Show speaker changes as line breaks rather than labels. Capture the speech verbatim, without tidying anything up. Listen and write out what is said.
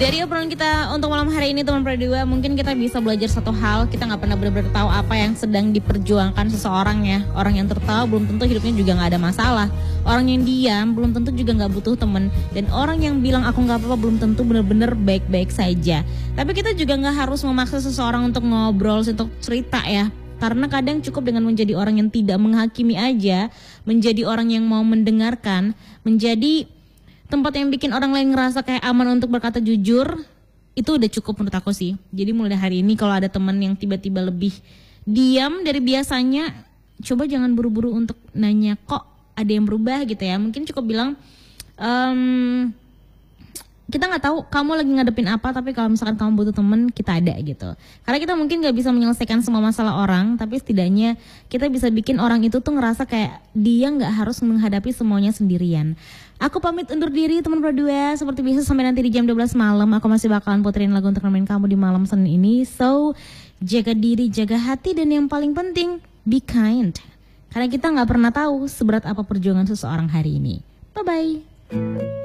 Dari obrolan kita untuk malam hari ini teman Perdua, mungkin kita bisa belajar satu hal. Kita gak pernah benar-benar tahu apa yang sedang diperjuangkan seseorang ya. Orang yang tertawa belum tentu hidupnya juga gak ada masalah. Orang yang diam belum tentu juga gak butuh temen. Dan orang yang bilang aku gak apa-apa belum tentu benar-benar baik-baik saja. Tapi kita juga gak harus memaksa seseorang untuk ngobrol, untuk cerita ya. Karena kadang cukup dengan menjadi orang yang tidak menghakimi aja, menjadi orang yang mau mendengarkan, menjadi tempat yang bikin orang lain ngerasa kayak aman untuk berkata jujur, itu udah cukup menurut aku sih. Jadi mulai hari ini kalau ada teman yang tiba-tiba lebih diam dari biasanya, coba jangan buru-buru untuk nanya kok ada yang berubah gitu ya. Mungkin cukup bilang, ehm, kita nggak tahu kamu lagi ngadepin apa, tapi kalau misalkan kamu butuh teman, kita ada gitu. Karena kita mungkin nggak bisa menyelesaikan semua masalah orang, tapi setidaknya kita bisa bikin orang itu tuh ngerasa kayak dia nggak harus menghadapi semuanya sendirian. Aku pamit undur diri teman berdua. Seperti biasa sampai nanti di jam dua belas malam aku masih bakalan puterin lagu untuk nemenin kamu di malam Senin ini. So, jaga diri, jaga hati, dan yang paling penting, be kind. Karena kita nggak pernah tahu seberat apa perjuangan seseorang hari ini. Bye-bye.